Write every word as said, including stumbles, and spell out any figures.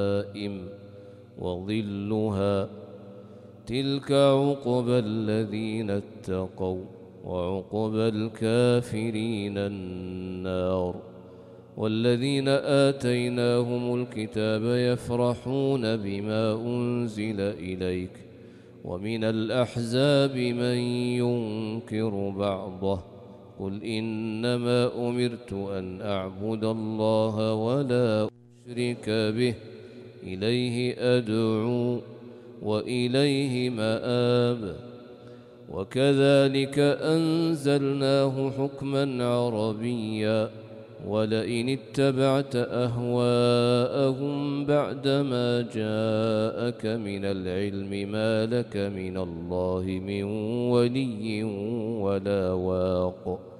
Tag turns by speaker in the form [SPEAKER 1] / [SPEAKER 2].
[SPEAKER 1] دائم وظلها تلك عقبى الذين اتقوا وعقبى الكافرين النار. والذين آتيناهم الكتاب يفرحون بما أنزل إليك ومن الأحزاب من ينكر بعضه قل إنما أمرت أن أعبد الله ولا أشرك به إليه أدعو وإليه مآب. وكذلك أنزلناه حكما عربيا ولئن اتبعت أهواءهم بعدما جاءك من العلم ما لك من الله من ولي ولا واق.